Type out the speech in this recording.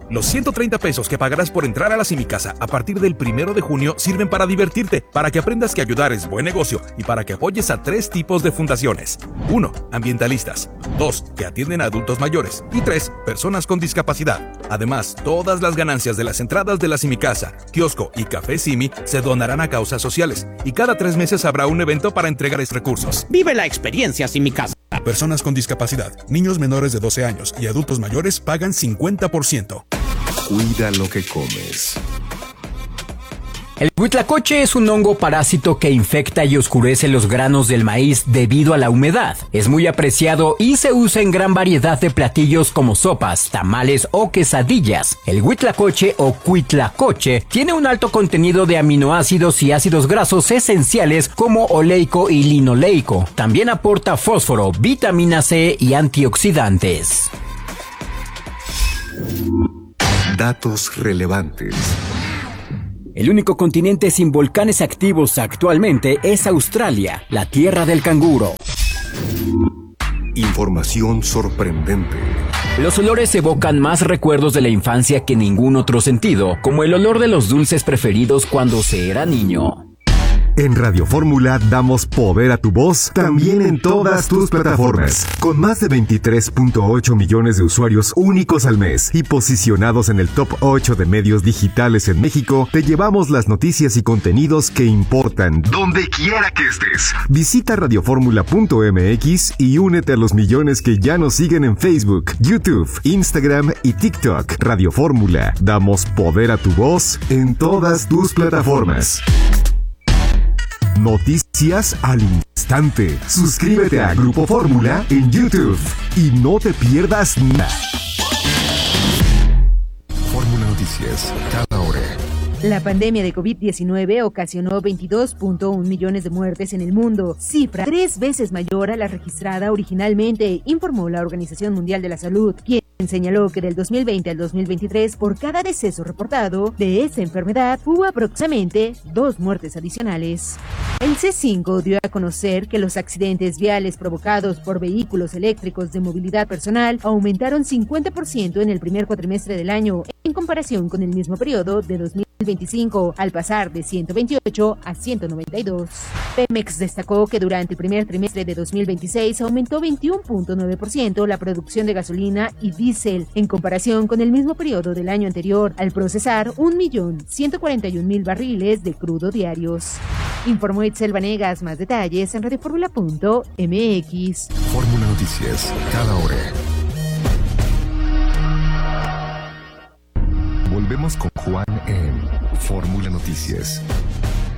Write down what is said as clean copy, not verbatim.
Los 130 pesos que pagarás por entrar a la Simicasa a partir del 1 de junio sirven para divertirte, para que aprendas que ayudar es buen negocio y para que apoyes a 3 tipos de fundaciones. 1. Ambientalistas. 2. Que atienden a adultos mayores. Y 3. Personas con discapacidad. Además, todas las ganancias de las entradas de la Simicasa, kiosco y café Simi se donarán a causas sociales. Y cada 3 meses habrá un evento para entregar estos recursos. Vive la experiencia Simicasa. Personas con discapacidad, niños menores de 12 años y adultos mayores pagan 50%. Cuida lo que comes. El huitlacoche es un hongo parásito que infecta y oscurece los granos del maíz debido a la humedad. Es muy apreciado y se usa en gran variedad de platillos como sopas, tamales o quesadillas. El huitlacoche o cuitlacoche tiene un alto contenido de aminoácidos y ácidos grasos esenciales como oleico y linoleico. También aporta fósforo, vitamina C y antioxidantes. Datos relevantes. El único continente sin volcanes activos actualmente es Australia, la tierra del canguro. Información sorprendente. Los olores evocan más recuerdos de la infancia que ningún otro sentido, como el olor de los dulces preferidos cuando se era niño. En Radio Fórmula damos poder a tu voz también en todas tus plataformas. Con más de 23.8 millones de usuarios únicos al mes y posicionados en el top 8 de medios digitales en México, te llevamos las noticias y contenidos que importan donde quiera que estés. Visita radioformula.mx y únete a los millones que ya nos siguen en Facebook, YouTube, Instagram y TikTok. Radio Fórmula, damos poder a tu voz en todas tus plataformas. Noticias al instante. Suscríbete a Grupo Fórmula en YouTube y no te pierdas nada. Fórmula Noticias, cada hora. La pandemia de COVID-19 ocasionó 22.1 millones de muertes en el mundo, cifra 3 veces mayor a la registrada originalmente, informó la Organización Mundial de la Salud, quien señaló que del 2020 al 2023, por cada deceso reportado de esta enfermedad, hubo aproximadamente 2 muertes adicionales. El C5 dio a conocer que los accidentes viales provocados por vehículos eléctricos de movilidad personal aumentaron 50% en el primer cuatrimestre del año, en comparación con el mismo periodo de 2025, al pasar de 128 a 192. Pemex destacó que durante el primer trimestre de 2026 aumentó 21.9% la producción de gasolina y diésel en comparación con el mismo periodo del año anterior, al procesar 1.141.000 barriles de crudo diarios. Informó Itzel Vanegas. Más detalles en radioformula.mx. Fórmula Noticias, cada hora. Volvemos con Juan en Fórmula Noticias.